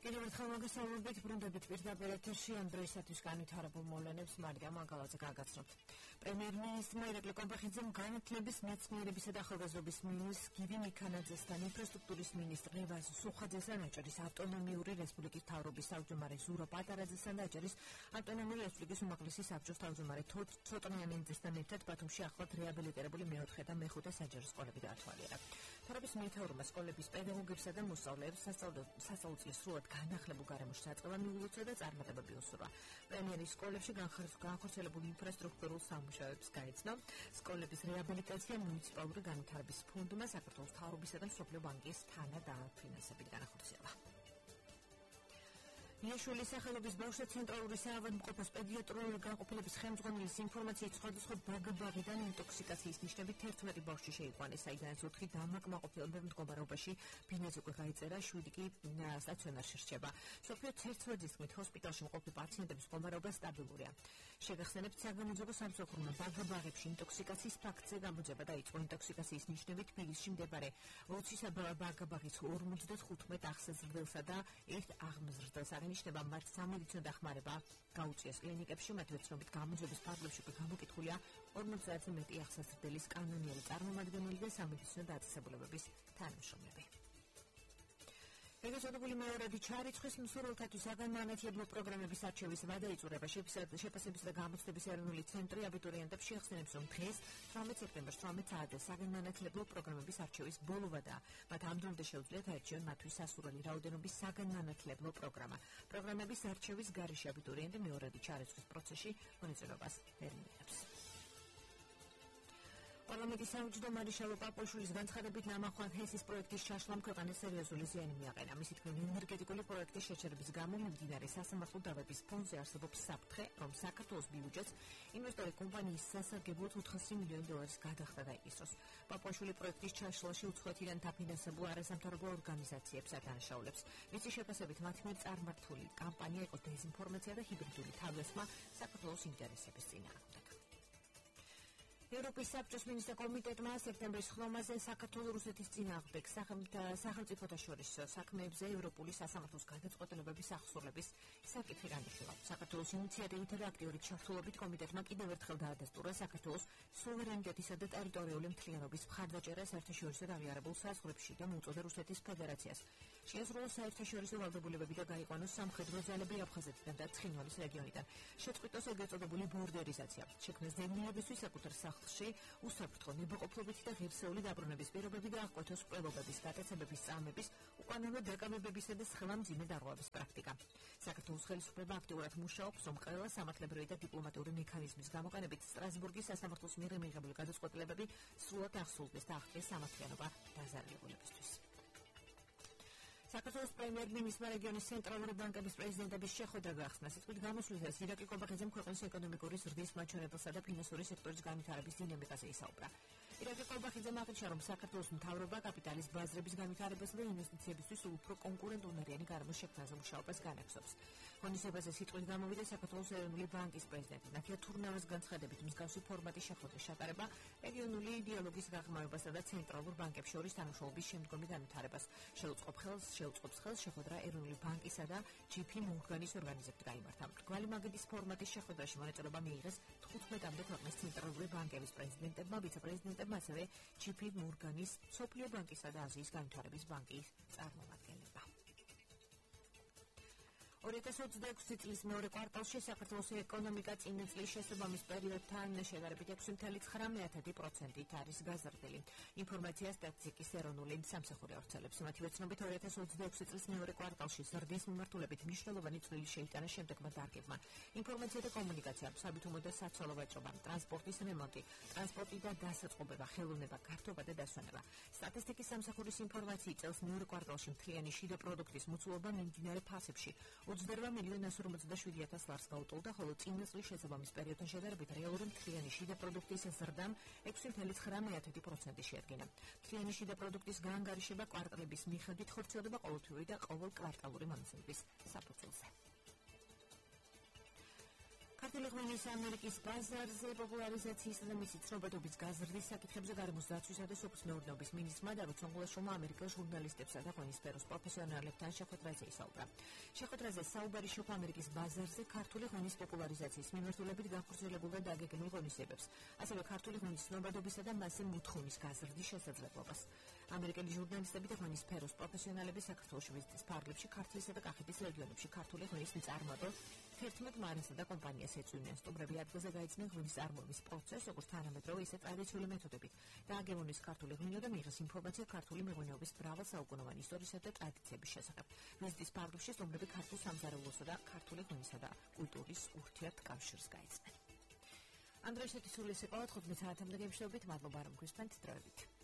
კიდევ ერთხელ მოგესალმებით, ბრუნდებით პირდაპირ ეთერში ამ დროისათვის განვითარებულ მოვლენებს მარია მაგალაძე გაგაცნობთ. პრემიერ-მინისტრმა ირაკლი კობახიძემ განათლების, მეცნიერებისა და ახალგაზრდობის მინისტრ გივი მიქანაძესთან, ინფრასტრუქტურის მინისტრ ლევან სუხაძესთან, აჭარის ავტონომიური რესპუბლიკის მთავრობის თავმჯდომარე ზურო პატარაძესთან და აჭარის ავტონომიური რესპუბლიკის უმაღლესი საბჭოს თავმჯდომარე ცოტნიანიძესთან ერთად ბათუმში ახლად რეაბილიტირებული მეოთხე და მეხუთე საჯარო სკოლები დაათვალიერა. მთავრობის მეთაურმა სკოლების პედაგოგებსა და მოსწავლეებს სასწავლო სრულად განახლებულ გარემოში დაწყება მიულოცა და წარმატებები უსურვა. პრემიერის სკოლებში განხორციელებული ინფრასტრუქტურულ სამუშაოებს გაეცნო. სკოლების რეაბილიტაცია მუნიციპალური განვითარების ფონდმა საქართველოს მთავრობისა და მსოფლიო ბანკის თანადაფინანსებით განახორციელა. იაშულის სახელობის ბავშვთა ცენტრალური საავადმყოფოს პედიატრიული განყოფილების ხელმძღვანელის ინფორმაციით სხვადასხვა ბაგ-ბაღიდან ინტოქსიკაციის ნიშნებით 11 ბავშვი შეიყვანეს, საიდანაც 4 დამაკმაყოფილებელ მდგომარეობაში ბინაზე უკვე გაიწერა, 7 კი სტაციონარში რჩება. მსოფლიო ცერცვაძის თქმით, ჰოსპიტალში მყოფი პაციენტების მდგომარეობა სტაბილურია. შეგახსენებთ, საგამოძიებო სამსახურმა ბაგ-ბაღებში ინტოქსიკაციის ფაქტზე გამოძიება დაიწყო. ინტოქსიკაციის ნიშნებით თბილისში მდებარე 20 ბაგ-ბაღის 55 აღსაზრდელსა და 1 აღმზრდელს ნიშნება მათ სამედიცინო დახმარება გაუწიეს კლინიკებში, მათ ვეცნობით გამოძიების ფარგლებში უკვე გამოკითხულია 50-ზე მეტი აღსაზრდელის კანონიერი წარმომადგენელი და სამედიცინო დაწესებულებების თანამშრომლები. ეგრეთწოდებული მეორადი ჩარიცხვის მსურველთათვის საგანმანათლებლო პროგრამების არჩევის ვადა იწურება. შეფასების და გამოცდების ეროვნული ცენტრი აბიტურიენტებს შეახსენებს, რომ დღეს 18 სექტემბერს 18 საათზე საგანმანათლებლო პროგრამების არჩევის ბოლო ვადაა. მათ ამ დრომდე შეუძლიათ აირჩიონ მათთვის სასურველი რაოდენობის საგანმანათლებლო პროგრამა. პროგრამების არჩევის გარეშე აბიტურიენტი მეორადი ჩარიცხვის პროცესში მონაწილეობას ვერ მიიღებს. პარლამენტის თავმჯდომარე შალო პაპოშვილის განცხადებით, ნამახვან ჰესის პროექტის ჩაშლამ ქვეყანას სერიოზული ზიანი მიაყენა. მისი თქმით, ენერგეტიკული პროექტის შეჩერების გამო მიმდინარე სასამართლო დავების ფონდზე არსებობს საფრთხე, რომ საქართველოს ბიუჯეტს ინვესტორი კომპანიის სასარგებლოდ $400 მილიონი გადახდა დაიკისროს. პაპოშვილი პროექტის ჩაშლაში უცხოეთიდან დაფინანსებულ არასამთავრობო ორგანიზაციებს ათანაშაულებს. მისი შეფასებით, მათ მიერ წარმართული კამპანია იყო დეზინფორმაცია და ჰიბრიდული თავდასხმა საქართველოს ინტერესების წინააღმდეგ. ევროპის საბჭოს მინისტრთა კომიტეტმა სექტემბრის ხომაზე საქართველოს-რუსეთის წინააღმდეგ სახელმწიფოთა შორის საქმეებზე ევროპული სასამართლოს გადაწყვეტილებების აღსრულების საკითხი განიხილა. საქართველოს ინიციატივითა და აქტიური ჩართულობით კომიტეტმა კიდევ ერთხელ დაადასტურა საქართველოს სუვერენიტეტისა და ტერიტორიული მთლიანობის მხარდაჭერა საერთაშორისო აღიარებულ საზღვრებში და მოუწოდა რუსეთის ფედერაციას შეესრულოს საერთაშორისო ვალდებულებები და გაიყვანოს სამხედრო ძალები აფხაზეთიდან და ცხინვალის რეგიონიდან. შეწყვიტოს ეგრეთ წოდებული ბორდერიზაცია. შექმნეს დევნილებისთვის საკუთარ უსაფრთხო ნებაყოფლობითი და ღირსეული დაბრუნების პირობები და აღკვეთოს მკვლელობების, გატაცებების წამების, უკანონო დაკავებებისა და სხვა მძიმე დარღვევის პრაქტიკა. საქართველოს ხელისუფლება აქტიურად მუშაობს, რომ ყველა სამართლებრივი და დიპლომატიური მექანიზმის გამოყენებით სტრასბურგის სასამართლოს მიერ მიღებული გადაწყვეტილებები სრულად აღსრულდეს და აღწიეს სამართლიანობა დაზარალებულებისთვის. საქართველოს პრემიერ-მინისტრმა რეგიონის ცენტრალური ბანკების პრეზიდენტების შეხვედრა გაახსნა. სიტყვით გამოსვლისას ირაკლი კობახიძემ ქვეყნის ეკონომიკური ზრდის მაჩვენებელსა და ფინანსური სექტორის განვითარების დინამიკაზე ისაუბრა. ირაკლი კობახიძემ აღნიშნა, რომ საქართველოს მთავრობა კაპიტალის ბაზრების განვითარებასა და ინვესტიციებისთვის უფრო კონკურენტუნარიანი გარემოს შექმნაზე მუშაობას განაგრძობს. ღონისძიებაზე სიტყვით გამოვიდა საქართველოს ეროვნული ბანკის პრეზიდენტი. ნათია თურნავას განცხადებით, მსგავსი ფორმატის შეხვედრის ჩატარება რეგიონული დიალოგის გაღრმავებასა და ცენტრალურ ბანკებს შორის თანამშრომლობის შემდგომი განვითარებას შეუწყობს ხელს შეხვედრა ეროვნული ბანკისა და JP Morgan-ის ორგანიზებით გაიმართა. მრგვალი მაგიდის ფორმატის შეხვედრაში მონაწილეობა მიიღეს 15-მდე ქვეყნის ცენტრალური ბანკების პრეზიდენტებმა, ვიცე-პრეზიდენტებმა, ასევე JP Morgan-ის, მსოფლიო ბანკისა და აზიის განვითარების ბანკის წარმომადგენლებმა. 2026 წლის მეორე კვარტალში საქართველოს ეკონომიკა წინა წლის შესაბამის პერიოდთან შედარებით 6.9%-ით არის გაზრდილი. ინფორმაცია სტატისტიკის ეროვნული სამსახური ავრცელებს. მათი ვეცნობით 2026 წლის მეორე კვარტალში ზრდის მიმართულებით მნიშვნელოვანი წვლილი შეიტანა შემდეგმა დარგებმა: ინფორმაცია და კომუნიკაცია, საბითუმო და საცვალო ვაჭრობა, ტრანსპორტის რემონტი, ტრანსპორტი და დასაწყობება, ხელოვნება, გართობა და დასვენება. სტატისტიკის სამსახურის ინფორმაციით წელს მეორე კვარტალში მთლიანი შიდა პროდუქტის მოცულობა მიმდინარე ფასებში 22,47 ლარს გაუტოლდა, ხოლო წინა წლის შესაბამის პერიოდთან შედარებით რეალური მთლიანი შიდა პროდუქტის ზრდამ 6.9% შეადგინა. მთლიანი შიდა პროდუქტის გაანგარიშება კვარტალების მიხედვით ხორციელდება ყოველთვიური და ყოველ კვარტალური მონაცემების საფუძველზე. ქართული ღვინის ამერიკის ბაზარზე პოპულარიზაციისა და მისი ცნობადობის გაზრდის საკითხებზე გარემოს დაცვისა და სოფლის მეურნეობის მინისტრმა და როცა ამერიკელ ჟურნალისტებსა და ღვინის სფეროს პროფესიონალებთან შეხვედრაზე ისაუბრა. შეხვედრაზე საუბარი შოხ ამერიკის ბაზარზე ქართული ღვინის პოპულარიზაციის მიმართულებით გახორციელებულ და დაგეგმილ ღონისძიებებს, ასევე ქართული ღვინის ცნობადობისა და მასზე მოთხოვნის გაზრდის შესაძლებლობას. ამერიკელი ჟურნალისტები და ღვინის სფეროს პროფესიონალები საქართველოში ვიზიტის ფარგლებში ქართლისა და კახეთის რეგიონებში ქართული ღვინის მწარმოებელ 11 მარანსა და კომპანიას ეწვივნენ. სტუმრები ადგილზე გაიცნდნენ ღვინის წარმოების პროცესს, როგორც თანამედროვე, ისე ტრადიციული მეთოდებით და აგებონის ქართული ღვინო და მიიღეს ინფორმაცია ქართული მეღვინეობის მრავალსაუკუნოვანი ისტორიისა და ტრადიციების შესახებ. ვიზიტის ფარგლებში სტუმრები ქართულ სამზარეულოსა და ქართული ღვინისა და კულტურის ურთიერთკავშირს გაიცნენ. ანდრეშეთის სულ ეს იყო 15 საათამდე გემშვიდობით. მადლობა რომ გვისმენთ. დროებით.